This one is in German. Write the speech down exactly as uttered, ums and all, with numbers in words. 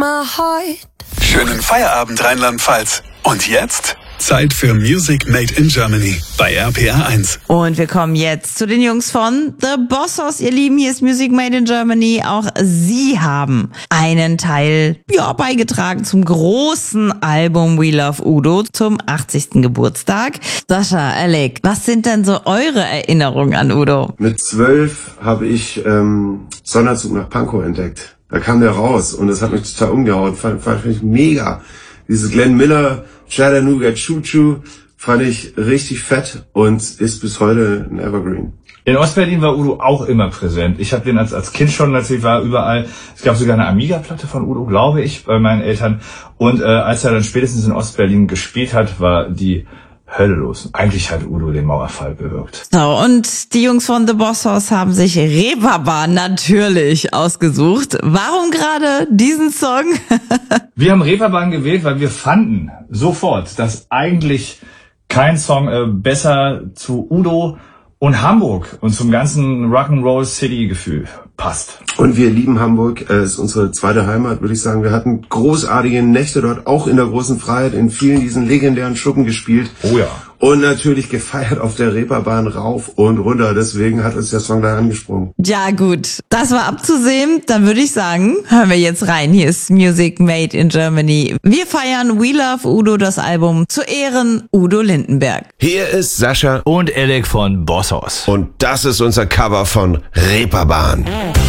my heart. Schönen Feierabend, Rheinland-Pfalz. Und jetzt Zeit für Music Made in Germany bei R P R eins. Und wir kommen jetzt zu den Jungs von The Bossos. Ihr Lieben, hier ist Music Made in Germany. Auch sie haben einen Teil ja, beigetragen zum großen Album We Love Udo zum achtzigsten Geburtstag. Sascha, Alec, was sind denn so eure Erinnerungen an Udo? Mit zwölf habe ich ähm, Sonderzug nach Pankow entdeckt. Da kam der raus und das hat mich total umgehauen. Fand, fand ich mega. Dieses Glenn Miller, Chattanooga Choo Choo fand ich richtig fett und ist bis heute ein Evergreen. In Ostberlin war Udo auch immer präsent. Ich habe den als, als Kind schon, als ich war, überall. Es gab sogar eine Amiga-Platte von Udo, glaube ich, bei meinen Eltern. Und äh, als er dann spätestens in Ostberlin gespielt hat, war die Hölle los. Eigentlich hat Udo den Mauerfall bewirkt. So, und die Jungs von The Bossos haben sich Reeperbahn natürlich ausgesucht. Warum gerade diesen Song? Wir haben Reeperbahn gewählt, weil wir fanden sofort, dass eigentlich kein Song äh, besser zu Udo und Hamburg und zum ganzen Rock'n'Roll City Gefühl passt. Und wir lieben Hamburg, es ist unsere zweite Heimat, würde ich sagen. Wir hatten großartige Nächte dort, auch in der großen Freiheit, in vielen diesen legendären Schuppen gespielt. Oh ja. Und natürlich gefeiert auf der Reeperbahn rauf und runter. Deswegen hat uns der Song da angesprungen. Ja gut, das war abzusehen. Dann würde ich sagen, hören wir jetzt rein. Hier ist Music Made in Germany. Wir feiern We Love Udo, das Album zu Ehren Udo Lindenberg. Hier ist Sascha Und Alec von Bossos. und das ist unser Cover von Reeperbahn.